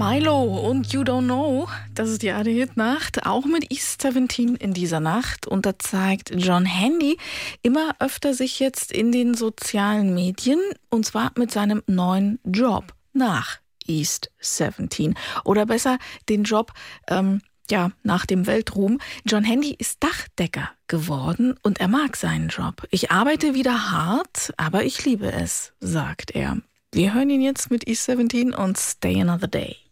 Milo und You Don't Know, das ist die ARD-Hit-Nacht, auch mit East 17 in dieser Nacht. Und da zeigt John Handy immer öfter sich jetzt in den sozialen Medien, und zwar mit seinem neuen Job nach East 17. Oder besser, den Job, nach dem Weltruhm. John Handy ist Dachdecker geworden und er mag seinen Job. Ich arbeite wieder hart, aber ich liebe es, sagt er. Wir hören ihn jetzt mit East 17 und Stay Another Day.